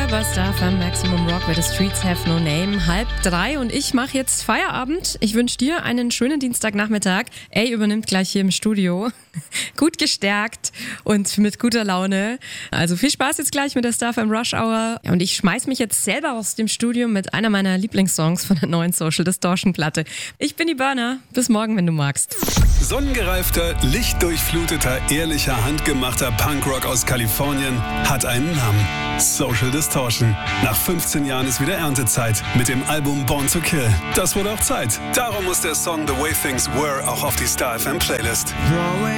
hier bei Star FM Maximum Rock, where the streets have no name. 2:30 und ich mache jetzt Feierabend. Ich wünsche dir einen schönen Dienstagnachmittag. Übernimmt gleich hier im Studio. Gut gestärkt und mit guter Laune. Also viel Spaß jetzt gleich mit der Star FM Rush Hour. Und ich schmeiß mich jetzt selber aus dem Studio mit einer meiner Lieblingssongs von der neuen Social Distortion Platte. Ich bin die Burner. Bis morgen, wenn du magst. Sonnengereifter, lichtdurchfluteter, ehrlicher, handgemachter Punkrock aus Kalifornien hat einen Namen. Social Distortion. Nach 15 Jahren ist wieder Erntezeit mit dem Album Born to Kill. Das wurde auch Zeit. Darum muss der Song The Way Things Were auch auf die Star FM Playlist.